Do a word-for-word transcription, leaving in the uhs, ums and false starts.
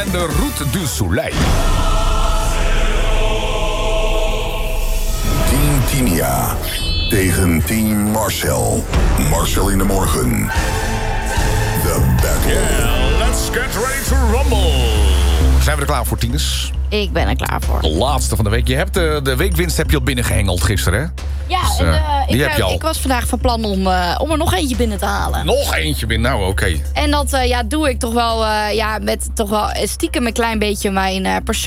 en de Route du Soleil. Team Tinia tegen Team Marcel. Marcel in de morgen. The battle. Yeah, let's get ready to rumble. Zijn we er klaar voor, Tines? Ik ben er klaar voor. De laatste van de week. Je hebt de, de weekwinst heb je al binnengehengeld gisteren, hè? Ja, Dus, en, uh, uh, die ik, heb je al. ik was vandaag van plan om, uh, om er nog eentje binnen te halen. Nog eentje binnen, nou oké. Okay. En dat uh, ja, doe ik toch wel, uh, ja, met toch wel stiekem een klein beetje mijn uh, persoon.